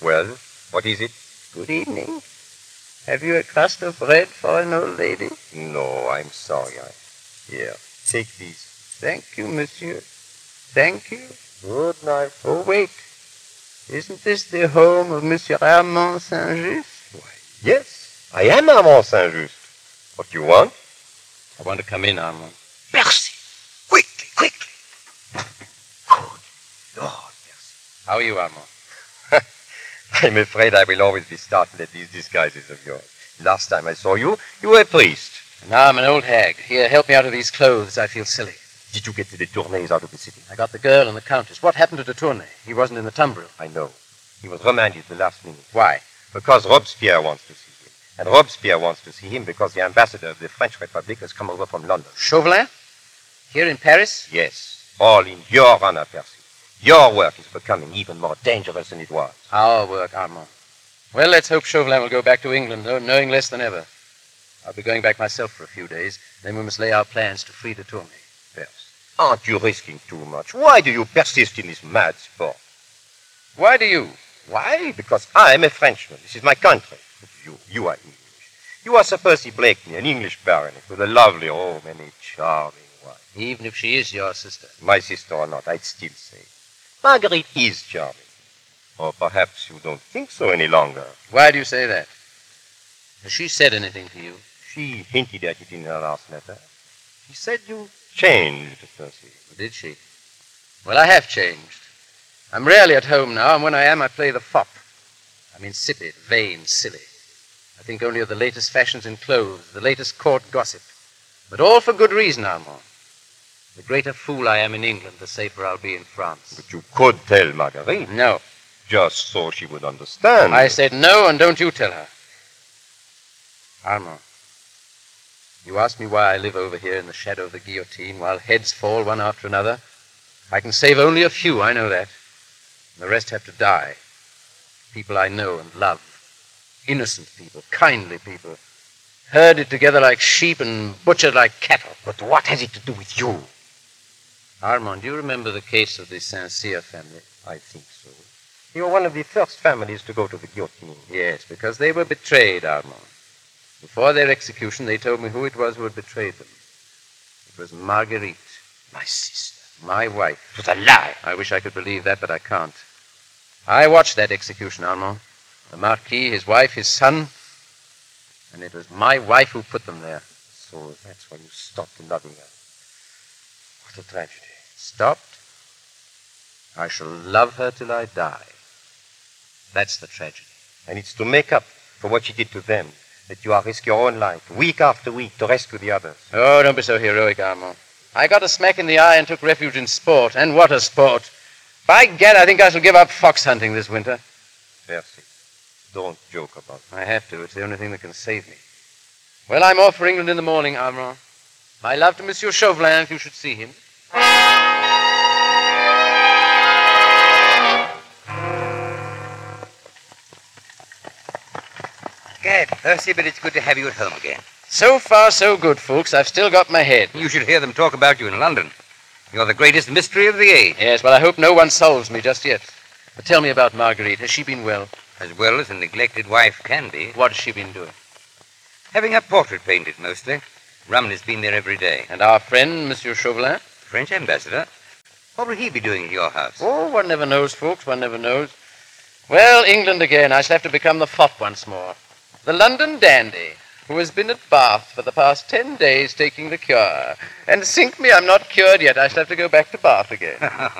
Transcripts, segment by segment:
Well, what is it? Good evening. Have you a crust of bread for an old lady? No, I'm sorry. Here, take these. Thank you, monsieur. Thank you. Good night. Oh, wait. Isn't this the home of Monsieur Armand Saint-Just? Why, yes, I am Armand Saint-Just. What do you want? I want to come in, Armand. Percy! Quickly, quickly! Good Lord, Percy. How are you, Armand? I'm afraid I will always be startled at these disguises of yours. Last time I saw you, you were a priest. Now I'm an old hag. Here, help me out of these clothes. I feel silly. Did you get to the Tournays out of the city? I got the girl and the countess. What happened to the Tournay? He wasn't in the tumbril. I know. He was remanded the last minute. Why? Because Robespierre wants to see him. And Robespierre wants to see him because the ambassador of the French Republic has come over from London. Chauvelin? Here in Paris? Yes. All in your honor, Percy. Your work is becoming even more dangerous than it was. Our work, Armand. Well, let's hope Chauvelin will go back to England, knowing less than ever. I'll be going back myself for a few days. Then we must lay our plans to free the Tournay. Percy, aren't you risking too much? Why do you persist in this mad sport? Why do you? Why? Because I am a Frenchman. This is my country. You are English. You are Sir Percy Blakeney, an English baronet with a lovely home and a charming wife. Even if she is your sister. My sister or not, I'd still say Marguerite is charming. Or perhaps you don't think so any longer. Why do you say that? Has she said anything to you? She hinted at it in her last letter. She said you changed, Percy. Did she? Well, I have changed. I'm rarely at home now, and when I am, I play the fop. I'm insipid, vain, silly. I think only of the latest fashions in clothes, the latest court gossip. But all for good reason, Armand. The greater fool I am in England, the safer I'll be in France. But you could tell Marguerite. No. Just so she would understand. I said no, and don't you tell her. Armand, you ask me why I live over here in the shadow of the guillotine while heads fall one after another. I can save only a few, I know that. The rest have to die. People I know and love. Innocent people, kindly people. Herded together like sheep and butchered like cattle. But what has it to do with you? Armand, do you remember the case of the Saint-Cyr family? I think so. You were one of the first families to go to the guillotine. Yes, because they were betrayed, Armand. Before their execution, they told me who it was who had betrayed them. It was Marguerite. My sister. My wife. It was a lie. I wish I could believe that, but I can't. I watched that execution, Armand. The Marquis, his wife, his son. And it was my wife who put them there. So that's why you stopped loving her. What a tragedy. Stopped? I shall love her till I die. That's the tragedy. And it's to make up for what she did to them that you are risk your own life, week after week, to rescue the others. Oh, don't be so heroic, Armand. I got a smack in the eye and took refuge in sport. And what a sport. By gad, I think I shall give up fox hunting this winter. Percy, don't joke about it. I have to. It's the only thing that can save me. Well, I'm off for England in the morning, Armand. My love to Monsieur Chauvelin, if you should see him. Gad, Percy, but it's good to have you at home again. So far, so good, folks. I've still got my head. You should hear them talk about you in London. You're the greatest mystery of the age. Yes, well, I hope no one solves me just yet. But tell me about Marguerite. Has she been well? As well as a neglected wife can be. What has she been doing? Having her portrait painted, mostly. Rumney's been there every day. And our friend, Monsieur Chauvelin? French ambassador. What will he be doing at your house? Oh, one never knows, folks. One never knows. Well, England again. I shall have to become the fop once more. The London dandy, who has been at Bath for the past 10 days taking the cure. And sink me, I'm not cured yet. I shall have to go back to Bath again.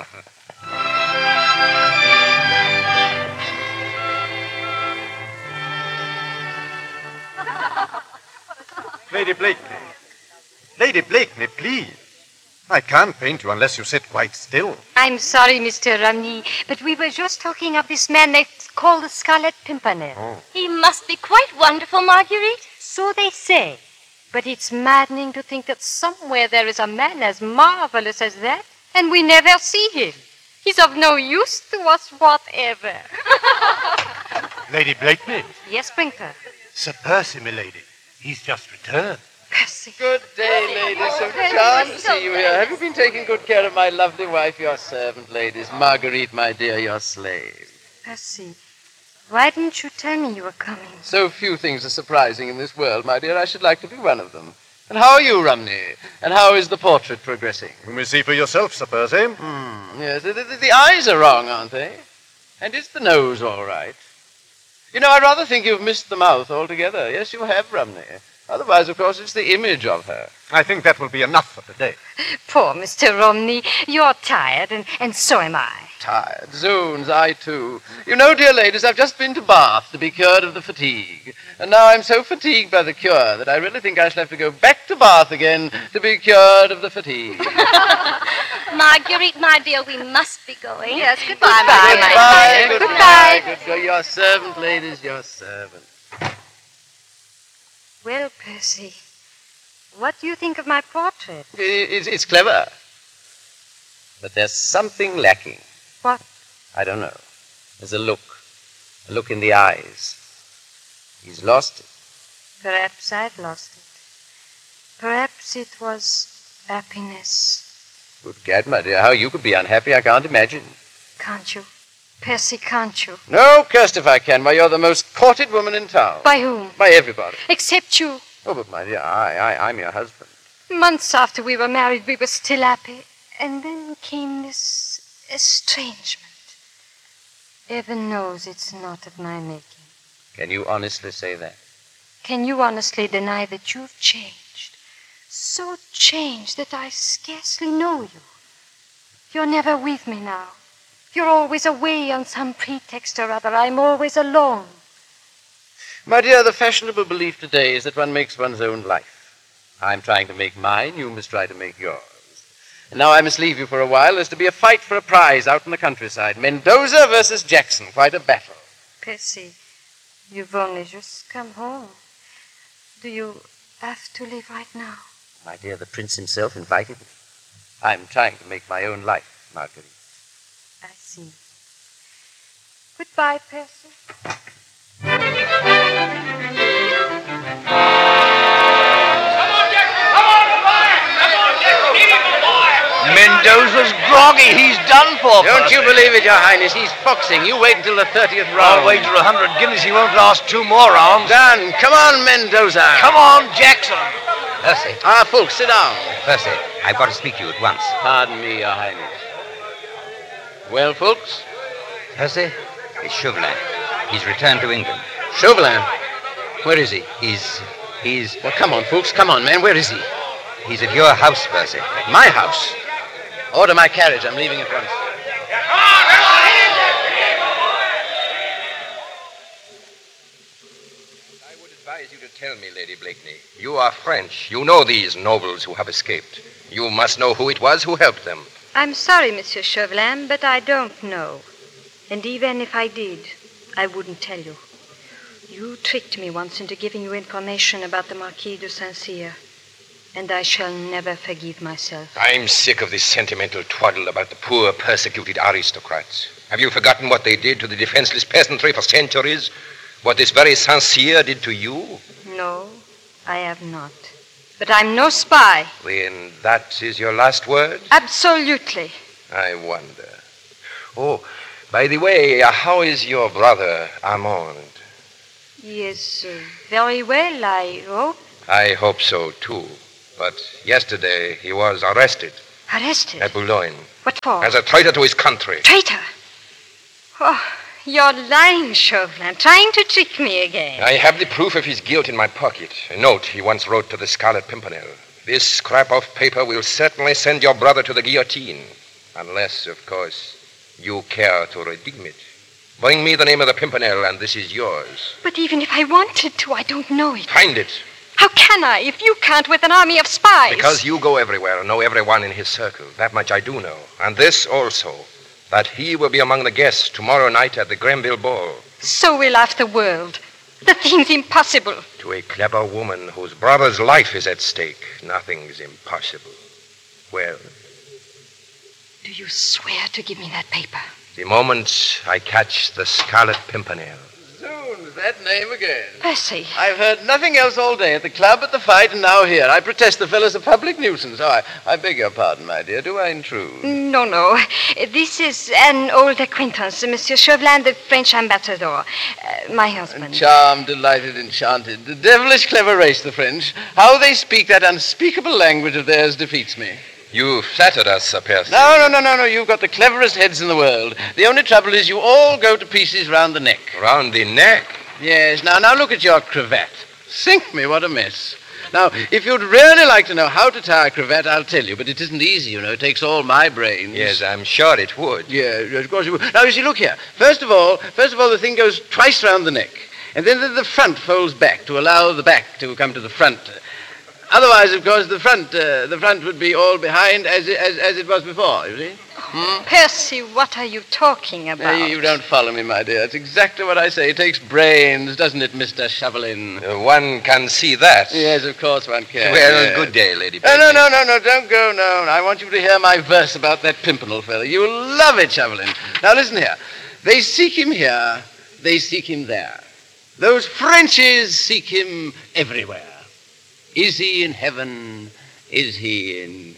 Lady Blakeney. Lady Blakeney, please. I can't paint you unless you sit quite still. I'm sorry, Mr. Rumney, but we were just talking of this man they call the Scarlet Pimpernel. Oh. He must be quite wonderful, Marguerite. So they say. But it's maddening to think that somewhere there is a man as marvelous as that, and we never see him. He's of no use to us whatever. Lady Blakeney. Yes, Sprinkler. Sir Percy, milady. He's just returned. Percy. Good day, ladies. So charmed to see you here. Have you been taking good care of my lovely wife, your servant, ladies? Marguerite, my dear, your slave. Percy, Why didn't you tell me you were coming? So few things are surprising in this world, my dear. I should like to be one of them. And how are you, Romney? And how is the portrait progressing? You may see for yourself, Sir Percy. Yes, the eyes are wrong, aren't they? And is the nose all right? You know, I rather think you've missed the mouth altogether. Yes, you have, Romney. Otherwise, of course, it's the image of her. I think that will be enough for today. Poor Mr. Romney. You're tired, and so am I. Tired. Zoons, I too. You know, dear ladies, I've just been to Bath to be cured of the fatigue. And now I'm so fatigued by the cure that I really think I shall have to go back to Bath again to be cured of the fatigue. Marguerite, my dear, we must be going. Yes, goodbye, my Goodbye, dear. goodbye, goodbye. Your servant, ladies, your servant. Well, Percy, what do you think of my portrait? It's clever. But there's something lacking. What? I don't know. There's a look in the eyes. He's lost it. Perhaps I've lost it. Perhaps it was happiness. Good gad, my dear, how you could be unhappy, I can't imagine. Can't you? Percy, can't you? No, cursed if I can. Why, you're the most courted woman in town. By whom? By everybody. Except you. Oh, but my dear, I'm your husband. Months after we were married, we were still happy. And then came this estrangement. Heaven knows it's not of my making. Can you honestly say that? Can you honestly deny that you've changed? So changed that I scarcely know you. You're never with me now. You're always away on some pretext or other. I'm always alone. My dear, the fashionable belief today is that one makes one's own life. I'm trying to make mine, you must try to make yours. And now I must leave you for a while. There's to be a fight for a prize out in the countryside. Mendoza versus Jackson, quite a battle. Percy, you've only just come home. Do you have to leave right now? My dear, the prince himself invited me. I'm trying to make my own life, Marguerite. I see. Goodbye, Percy. Mendoza's groggy. He's done for. Don't you believe it, Your Highness? He's foxing. You wait until the 30th round. I'll wager 100 guineas he won't last 2 more rounds. Done. Come on, Mendoza. Come on, Jackson. Percy, Folks, sit down. Percy, I've got to speak to you at once. Pardon me, Your Highness. Well, folks? Percy, it's Chauvelin. He's returned to England. Chauvelin. Where is he? He's... Well, come on, folks. Come on, man. Where is he? He's at your house, Percy. My house. Order my carriage. I'm leaving at once. I would advise you to tell me, Lady Blakeney. You are French. You know these nobles who have escaped. You must know who it was who helped them. I'm sorry, Monsieur Chauvelin, but I don't know. And even if I did, I wouldn't tell you. You tricked me once into giving you information about the Marquis de Saint-Cyr, and I shall never forgive myself. I'm sick of this sentimental twaddle about the poor, persecuted aristocrats. Have you forgotten what they did to the defenseless peasantry for centuries? What this very Saint-Cyr did to you? No, I have not. But I'm no spy. Then that is your last word? Absolutely. I wonder. Oh, by the way, how is your brother, Armand? He is very well, I hope. I hope so, too. But yesterday he was arrested Arrested? at Boulogne What for? as a traitor to his country. Traitor? Oh, you're lying, Chauvelin, trying to trick me again. I have the proof of his guilt in my pocket. A note he once wrote to the Scarlet Pimpernel. This scrap of paper will certainly send your brother to the guillotine. Unless, of course, you care to redeem it. Bring me the name of the Pimpernel, and this is yours. But even if I wanted to, I don't know it. Find it. How can I, if you can't with an army of spies? Because you go everywhere and know everyone in his circle. That much I do know. And this also, that he will be among the guests tomorrow night at the Grenville Ball. So will half the world. The thing's impossible. To a clever woman whose brother's life is at stake, nothing's impossible. Well, Do you swear to give me that paper? the moment I catch the Scarlet Pimpernel. Zoons, was that name again. Percy. I've heard nothing else all day at the club, at the fight, and now here. I protest the fellow's a public nuisance. Oh, I beg your pardon, my dear. Do I intrude? No. This is an old acquaintance, Monsieur Chauvelin, the French ambassador. My husband. Charmed, delighted, enchanted. The devilish clever race, the French. How they speak that unspeakable language of theirs defeats me. You flattered us, Sir Percy. No. You've got the cleverest heads in the world. The only trouble is you all go to pieces round the neck. Round the neck? Yes. Now look at your cravat. Sink me, what a mess. Now, if you'd really like to know how to tie a cravat, I'll tell you. But it isn't easy, you know. It takes all my brains. Yes, I'm sure it would. Yes, of course it would. Now, you see, look here. First of all, the thing goes twice round the neck. And then the front folds back to allow the back to come to the front. Otherwise, of course, the front would be all behind as it was before, you see. Percy, what are you talking about? You don't follow me, my dear. It's exactly what I say. It takes brains, doesn't it, Mr. Chauvelin? One can see that. Yes, of course one can. Well, yes. Good day, Lady Blakeney. No, don't go, no. I want you to hear my verse about that Pimpernel fellow. You'll love it, Chauvelin. Now, listen here. They seek him here, they seek him there. Those Frenchies seek him everywhere. Is he in heaven? Is he in...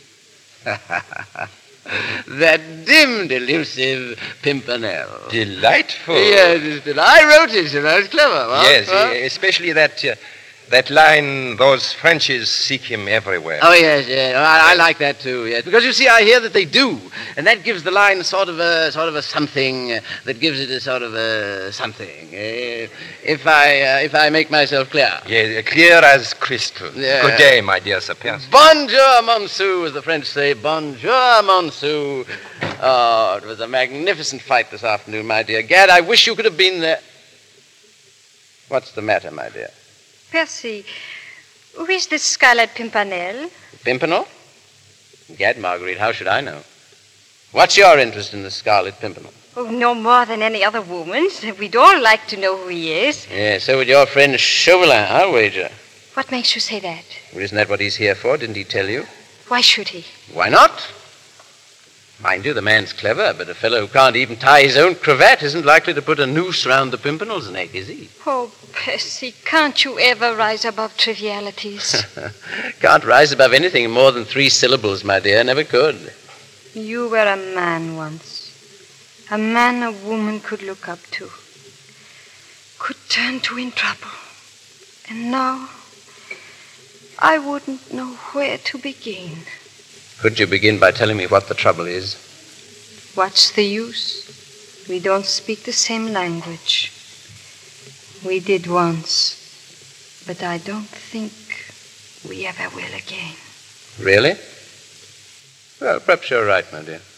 that dim, delusive Pimpernel. Delightful. Yes, I wrote it, you know. It's clever. Huh? Yes, huh? especially that line, those Frenchies seek him everywhere. Oh, yes. I like that, too, yes. Because, you see, I hear that they do. And that gives the line sort of a something, that gives it a sort of a something. If I make myself clear. Yes, clear as crystal. Yeah. Good day, my dear Sir Percy. Bonjour, Monsieur, as the French say. Bonjour, Monsieur. Oh, it was a magnificent fight this afternoon, my dear. Gad, I wish you could have been there. What's the matter, my dear? Percy, who is this Scarlet Pimpernel? Pimpernel? Gad, Marguerite, how should I know? What's your interest in the Scarlet Pimpernel? Oh, no more than any other woman's. We'd all like to know who he is. Yeah, so would your friend Chauvelin, I'll wager. What makes you say that? Well, isn't that what he's here for? Didn't he tell you? Why should he? Why not? Mind you, the man's clever, but a fellow who can't even tie his own cravat isn't likely to put a noose round the Pimpernel's neck, is he? Oh, Percy, can't you ever rise above trivialities? Can't rise above anything more than 3 syllables, my dear. Never could. You were a man once. A man a woman could look up to. Could turn to in trouble. And now, I wouldn't know where to begin. Could you begin by telling me what the trouble is? What's the use? We don't speak the same language. We did once, but I don't think we ever will again. Really? Well, perhaps you're right, my dear.